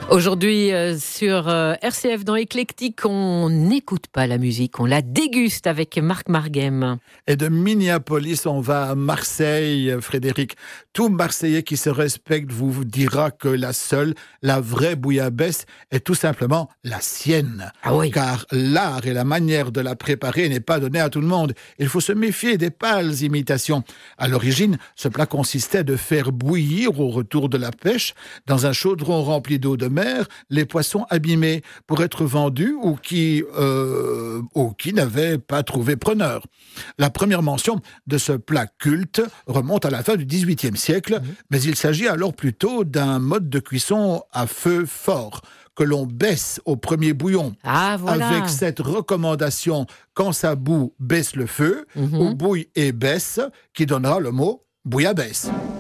Aujourd'hui, sur RCF dans Éclectique, on n'écoute pas la musique, on la déguste avec Marc Marguem. Et de Minneapolis, on va à Marseille, Frédéric. Tout Marseillais qui se respecte vous dira que la vraie bouillabaisse est tout simplement la sienne. Ah oui. Car l'art et la manière de la préparer n'est pas donné à tout le monde. Il faut se méfier des pâles imitations. À l'origine, ce plat consistait de faire bouillir au retour de la pêche, dans un chaudron rempli d'eau de mer, les poissons abîmés pour être vendus ou qui n'avaient pas trouvé preneur. La première mention de ce plat culte remonte à la fin du XVIIIe siècle, mais il s'agit alors plutôt d'un mode de cuisson à feu fort que l'on baisse au premier bouillon. Ah, voilà. Avec cette recommandation, quand ça bout, baisse le feu, ou bouille et baisse, qui donnera le mot bouillabaisse.